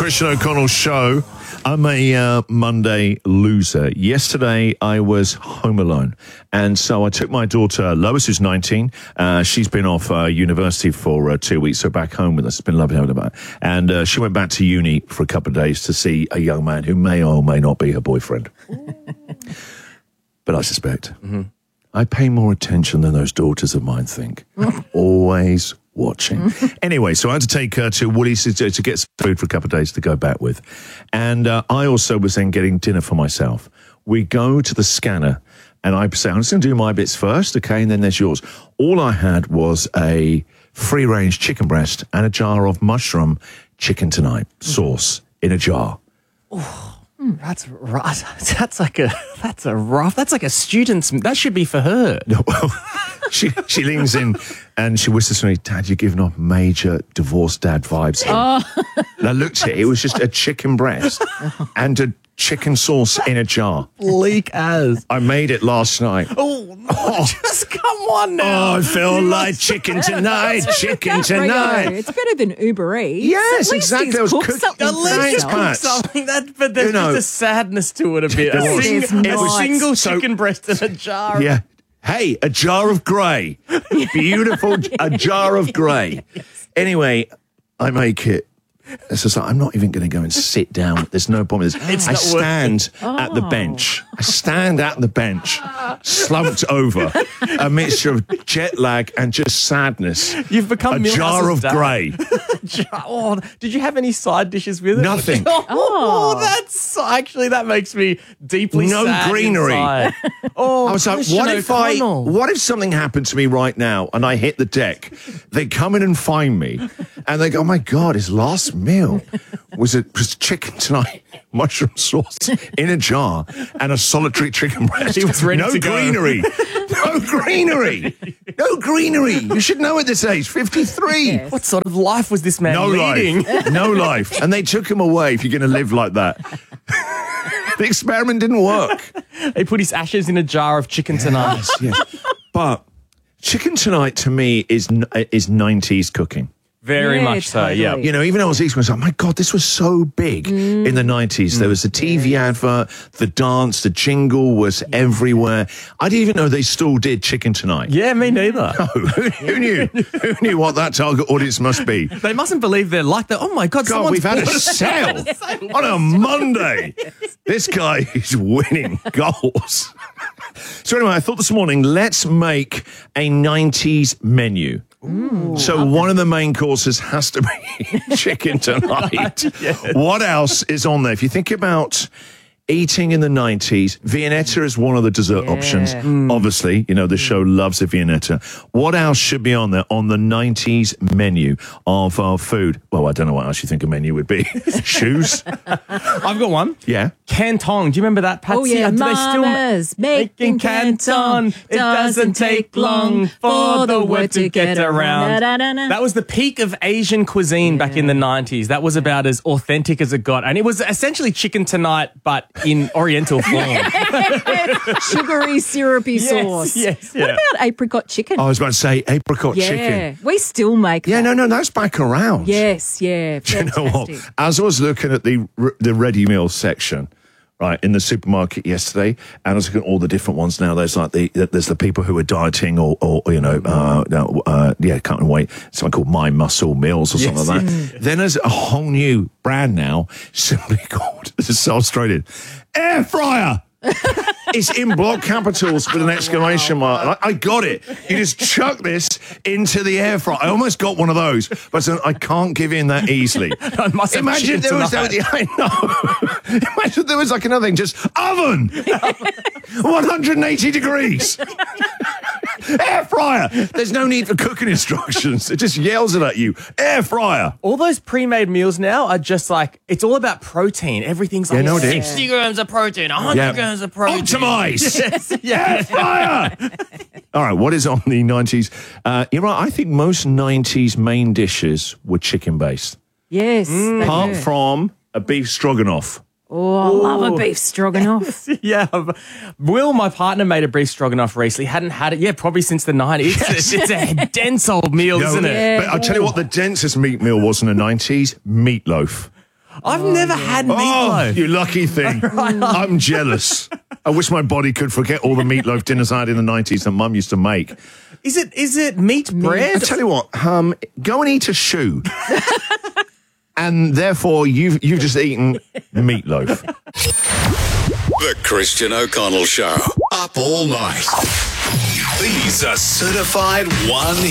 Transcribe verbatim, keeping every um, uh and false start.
Christian O'Connell show. I'm a uh, Monday loser. Yesterday, I was home alone. And so I took my daughter, Lois, who's nineteen. Uh, she's been off uh, university for uh, two weeks, so back home with us. It's been lovely having her back. And uh, she went back to uni for a couple of days to see a young man who may or may not be her boyfriend. But I suspect. Mm-hmm. I pay more attention than those daughters of mine think. Always watching. Anyway, so I had to take her to Woolies to, to get some food for a couple of days to go back with. And uh, I also was then getting dinner for myself. We go to the scanner and I say, I'm just going to do my bits first, okay, and then there's yours. All I had was a free-range chicken breast and a jar of mushroom chicken tonight sauce in a jar. Oh. Mm, that's right. That's like a that's a rough. That's like a student's. That should be for her. No, well, she she leans in and she whispers to me, "Dad, you're giving off major divorced dad vibes." Oh. And I looked at it. It was just a chicken breast and a chicken sauce in a jar. Bleak as. I made it last night. Oh, no, oh. Just come on now. Oh, I feel like chicken tonight. Chicken tonight. It's better than Uber Eats. Yes, exactly. I was cooked cook- something At least for cook yourself. something that, but there's You know, just a sadness to it a bit. A, There was. sing, There's a not. single So- chicken breast in a jar. Yeah. Hey, a jar of grey. Beautiful, a jar of grey. Anyway, I make it. It's just like, I'm not even going to go and sit down. There's no point with this. It's I not stand Oh. at the bench. I stand at the bench, slumped over, a mixture of jet lag and just sadness. You've become a Millhouse's jar of dad. grey. Oh, did you have any side dishes with it? Nothing. Oh, Oh. that's actually that makes me deeply No sad greenery. inside. Oh, I was like, Christian what if I, O'Connell. what if something happened to me right now and I hit the deck? They come in and find me and they go, oh my God, his last meal was it was chicken tonight, mushroom sauce in a jar and a solitary chicken breast. He was ready no to go. greenery. No greenery. No greenery. You should know at this age, fifty-three. Yes. What sort of life was this man No leading? life. No life. And they took him away if you're going to live like that. The experiment didn't work. They put his ashes in a jar of chicken tonight. Yes, yes. But chicken tonight to me is is nineties cooking. Very Yeah, much so, totally. yeah. You know, even I was eating, I was like, my God, this was so big in the nineties. There was the T V advert, the dance, the jingle was everywhere. I didn't even know they still did Chicken Tonight. Yeah, me neither. Oh, who, who knew? Who knew what that target audience must be? They mustn't believe they're like that. Oh my God, God, someone's we've had a bought sale on a Monday. This guy is winning goals. So anyway, I thought this morning, let's make a nineties menu. Ooh, So one of the main courses has to be chicken tonight. Yes. What else is on there? If you think about eating in the nineties, Viennetta is one of the dessert Yeah. options. Obviously, you know, the show loves a Viennetta. What else should be on there on the nineties menu of our food? Well, I don't know what else you think a menu would be. Shoes? I've got one. Yeah. Canton. Do you remember that, Patsy? Oh, yeah. Do they still ma- Mama's making Canton. It doesn't take long for the word to get around. Da-da-da-da. That was the peak of Asian cuisine back in the nineties. That was about as authentic as it got. And it was essentially chicken tonight, but in oriental form. Sugary, syrupy Yes, sauce. yes, What yeah. about apricot chicken? I was about to say apricot yeah, chicken. we still make Yeah, that. no, no, that's back around. Yes, yeah. Do you know what? fantastic. As I was looking at the the ready meal section, right, in the supermarket yesterday, and I was looking at all the different ones now. There's like the there's the people who are dieting or, or you know, uh, no, uh, yeah, can't wait. Something called My Muscle Meals or something Yes, like that. Then there's a whole new brand now, simply called, this is so Australian, Air Fryer. It's in block capitals with an exclamation mark. And I, I got it. You just chuck this into the air fryer. I almost got one of those, but I said, I can't give in that easily. I must have Imagine chicken there was, tonight. there was, I know. Imagine there was like another thing, just oven, one hundred eighty degrees, air fryer. There's no need for cooking instructions. It just yells it at you. Air fryer. All those pre-made meals now are just like, it's all about protein. Everything's like Yeah, no, it is. sixty grams of protein, one hundred Yeah. grams of protein. Optimize. Yes, Air yeah. fryer. All right, what is on the nineties? Uh, you're right. I think most nineties main dishes were chicken based, Yes. they apart were. from a beef stroganoff. Oh, I love a beef stroganoff. Yeah. Will, my partner, made a beef stroganoff recently. Hadn't had it, yeah, probably since the nineties. It's, it's a dense old meal, No, isn't it? Yeah. But I'll tell you what the densest meat meal was in the nineties, meatloaf. I've never had Oh, meatloaf. you lucky thing. I'm jealous. I wish my body could forget all the meatloaf dinners I had in the nineties that Mum used to make. Is it is it meat I bread? tell you what, um, go and eat a shoe. And therefore, you've, you've just eaten meatloaf. The Christian O'Connell Show. Up all night. These are certified one